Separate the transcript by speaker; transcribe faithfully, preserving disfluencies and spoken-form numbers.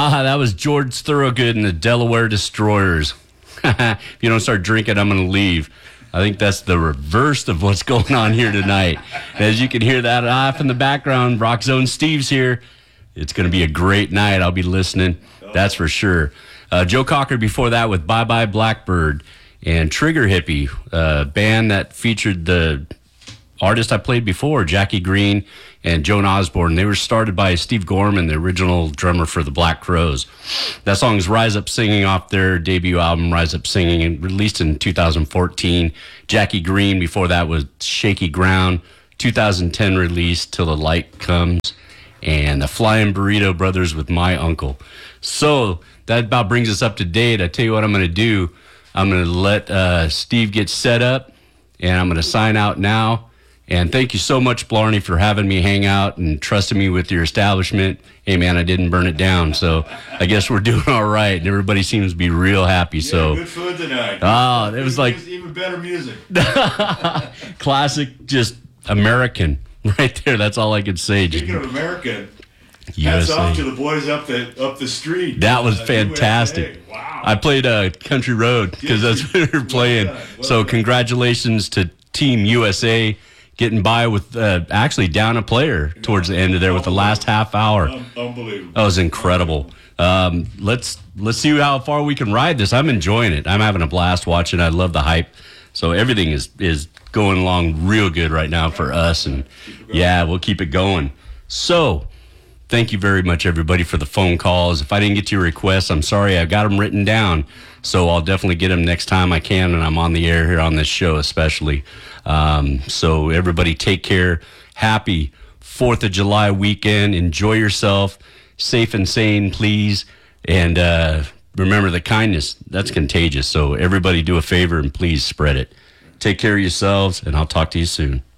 Speaker 1: Ah, that was George Thorogood and the Delaware Destroyers. If you don't start drinking, I'm going to leave. I think that's the reverse of what's going on here tonight. As you can hear that off in the background, Rock Zone Steve's here. It's going to be a great night. I'll be listening. That's for sure. Uh, Joe Cocker before that with Bye Bye Blackbird and Trigger Hippie, a band that featured the artist I played before, Jackie Green and Joan Osborne. They were started by Steve Gorman, the original drummer for the Black Crowes. That song is Rise Up Singing off their debut album, Rise Up Singing, and released in two thousand fourteen. Jackie Green before that was Shaky Ground, two thousand ten release, Till the Light Comes, and the Flying Burrito Brothers with My Uncle. So that about brings us up to date. I tell you what I'm going to do. I'm going to let uh, Steve get set up, and I'm going to sign out now. And thank you so much, Blarney, for having me hang out and trusting me with your establishment. Hey, man, I didn't burn it down, so I guess we're doing all right. And everybody seems to be real happy.
Speaker 2: Yeah,
Speaker 1: so
Speaker 2: good food tonight.
Speaker 1: Oh, it was like
Speaker 2: even better music.
Speaker 1: Classic, just American, right there. That's all I could say.
Speaker 2: Speaking
Speaker 1: just,
Speaker 2: of American,
Speaker 1: U S A.
Speaker 2: hats off to the boys up the up the street.
Speaker 1: That was
Speaker 2: uh,
Speaker 1: fantastic.
Speaker 2: U S A. Wow.
Speaker 1: I played uh, Country Road because that's what we were playing.
Speaker 2: Well done, well
Speaker 1: so
Speaker 2: done.
Speaker 1: Congratulations to Team U S A getting by with uh, actually down a player towards the end of there with the last half hour.
Speaker 2: Um, unbelievable.
Speaker 1: That was incredible. Um, let's let's see how far we can ride this. I'm enjoying it. I'm having a blast watching. I love the hype. So everything is is going along real good right now for us. And yeah, we'll keep it going. So thank you very much, everybody, for the phone calls. If I didn't get to your requests, I'm sorry. I've got them written down. So I'll definitely get them next time I can, and I'm on the air here on this show especially. Um, so everybody take care. Happy fourth of July weekend. Enjoy yourself. Safe and sane, please. And uh, remember the kindness, that's contagious. So everybody do a favor and please spread it. Take care of yourselves, and I'll talk to you soon.